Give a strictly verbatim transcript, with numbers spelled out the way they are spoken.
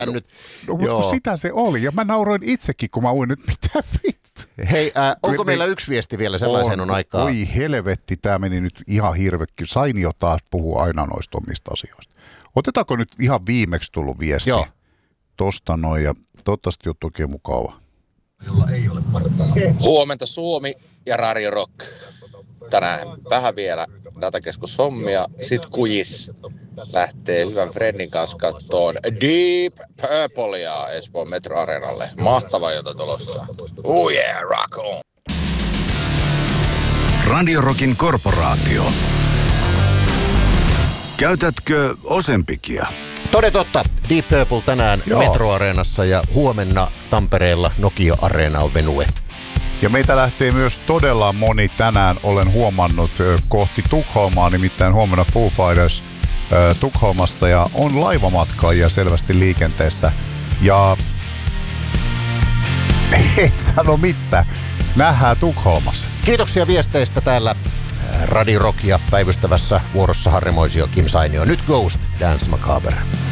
No, nyt. no mutta kun sitä se oli. Ja mä nauroin itsekin, kun mä uin nyt mitä vittu. Hei, äh, onko me, meillä yksi viesti vielä, sellaisen on, on aikaa? Oi helvetti, tää meni nyt ihan hirvekin. Sain jo taas puhua aina noista omista asioista. Otetaanko nyt ihan viimeksi tullut viesti? Joo. Tosta noin ja toivottavasti on toki mukava. Jolla ei ole Huomenta Suomi ja Radio Rock. Tänään vähän vielä datakeskushommia. Sitten kujis lähtee hyvän Fredin kanssa kattoon Deep Purplea Espoon Metro-areenalle. Mahtava jota tulossa. Oh yeah, rock on! Radio Rockin korporaatio. Käytätkö Ozempicia? Toden totta. Deep Purple tänään Joo. Metro-areenassa ja huomenna Tampereella Nokia-areena on venue. Ja meitä lähtee myös todella moni tänään, olen huomannut, kohti Tukholmaa, nimittäin huomenna Foo Fighters äh, Tukholmassa ja on laivamatkaajia selvästi liikenteessä. Ja ei sano mitään, nähdään Tukholmassa. Kiitoksia viesteistä täällä Radio Rockia päivystävässä vuorossa Harri Moisio, Kim Sainio. Nyt Ghost, Dance Macabre.